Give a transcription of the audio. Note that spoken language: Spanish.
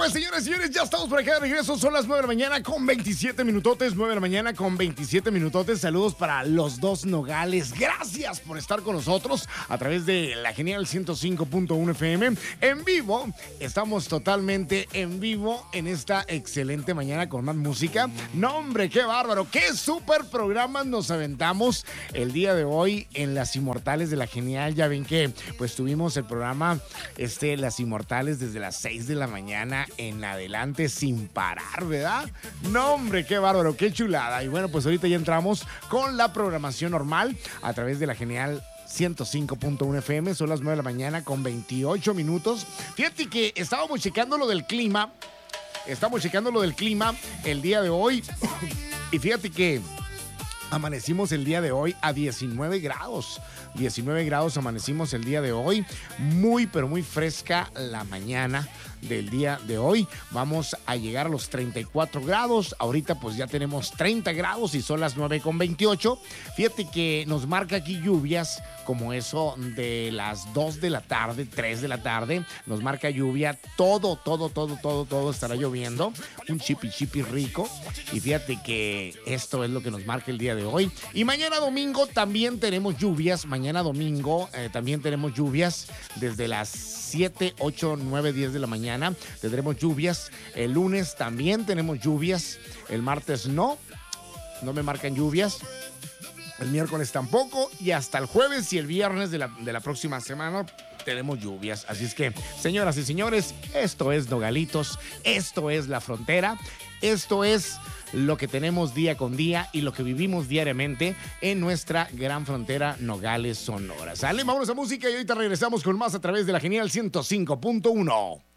pues, señores y señores, ya estamos por acá de regreso. Son las 9 de la mañana con 27 minutotes. 9 de la mañana con 27 minutotes. Saludos para los dos Nogales. Gracias por estar con nosotros a través de la genial 105.1 FM. En vivo, estamos totalmente en vivo en esta excelente mañana con más música. No, hombre, qué bárbaro. Qué súper programas nos aventamos el día de hoy en Las Inmortales de la Genial. Ya ven que, pues, tuvimos el programa Las Inmortales desde las 6 de la mañana en adelante sin parar, ¿verdad? No, hombre, qué bárbaro, qué chulada. Y bueno, pues ahorita ya entramos con la programación normal a través de la genial 105.1 FM. Son las 9 de la mañana con 28 minutos. Fíjate que estábamos checando lo del clima. Estamos checando lo del clima el día de hoy. Y fíjate que amanecimos el día de hoy a 19 grados. 19 grados amanecimos el día de hoy. Muy, pero muy fresca la mañana del día de hoy. Vamos a llegar a los 34 grados. Ahorita pues ya tenemos 30 grados y son las 9:28. Fíjate que nos marca aquí lluvias como eso de las 2 de la tarde, 3 de la tarde. Nos marca lluvia. Todo estará lloviendo. Un chipi rico. Y fíjate que esto es lo que nos marca el día de hoy. Y mañana domingo también tenemos lluvias. Mañana domingo también tenemos lluvias desde las 7, 8, 9, 10 de la mañana. Tendremos lluvias. El lunes también tenemos lluvias. El martes no me marcan lluvias. El miércoles tampoco. Y hasta el jueves y el viernes de la próxima semana tenemos lluvias. Así es que, señoras y señores, esto es Nogalitos. Esto es La Frontera. Esto es lo que tenemos día con día y lo que vivimos diariamente en nuestra gran frontera Nogales, Sonora. ¿Sale? Vámonos a música y ahorita regresamos con más a través de la genial 105.1.